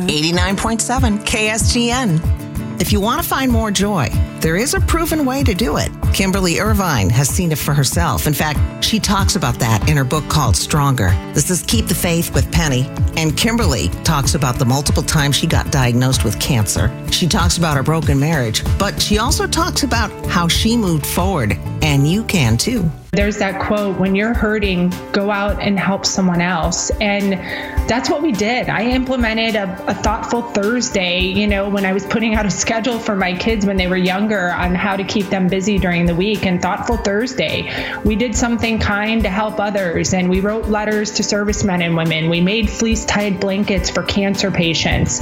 89.7 KSGN. If you want to find more joy, there is a proven way to do it. Kimberly Irvine has seen it for herself. In fact, she talks about that in her book called Stronger. This is Keep the Faith with Penny. And Kimberly talks about the multiple times she got diagnosed with cancer. She talks about her broken marriage, but she also talks about how she moved forward, and you can too. There's that quote, when you're hurting, go out and help someone else. And that's what we did. I implemented a thoughtful Thursday, when I was putting out a schedule for my kids when they were younger on how to keep them busy during the week. And Thoughtful Thursday, we did something kind to help others. And we wrote letters to servicemen and women. We made fleece-tied blankets for cancer patients.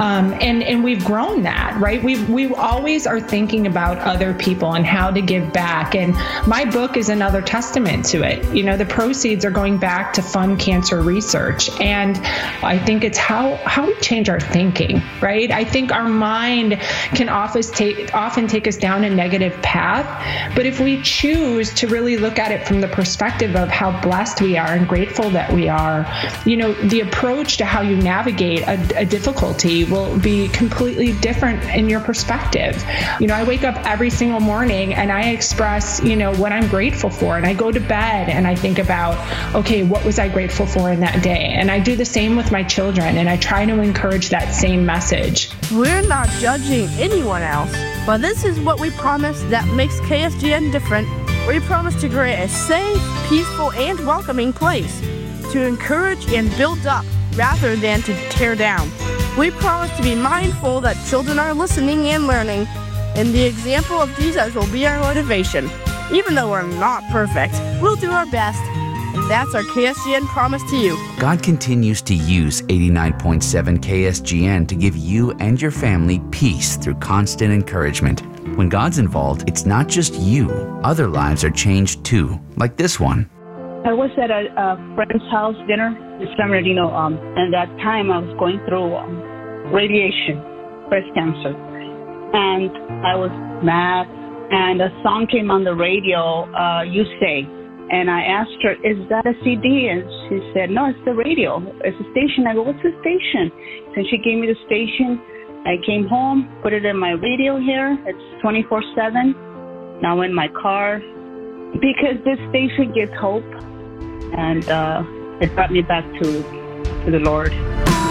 And we've grown that, right? We always are thinking about other people and how to give back. And my book is another testament to it. The proceeds are going back to fund cancer research. And I think it's how we change our thinking, right? I think our mind can often take us down a negative path. But if we choose to really look at it from the perspective of how blessed we are and grateful that we are, the approach to how you navigate a difficulty will be completely different in your perspective. I wake up every single morning and I express, what I'm grateful for. And I go to bed and I think about, okay, what was I grateful for in that day? And I do the same with my children, and I try to encourage that same message. We're not judging anyone else, but this is what we promise that makes KSGN different. We promise to create a safe, peaceful, and welcoming place to encourage and build up rather than to tear down. We promise to be mindful that children are listening and learning, and the example of Jesus will be our motivation. Even though we're not perfect, we'll do our best. And that's our KSGN promise to you. God continues to use 89.7 KSGN to give you and your family peace through constant encouragement. When God's involved, it's not just you. Other lives are changed too, like this one. I was at a friend's house dinner in San Bernardino, and that time I was going through radiation, breast cancer. And I was mad. And a song came on the radio, You Say. And I asked her, is that a CD? And she said, no, it's the radio. It's a station. I go, what's the station? And she gave me the station. I came home, put it in my radio here. It's 24/7. Now in my car. Because this station gives hope. And it brought me back to the Lord.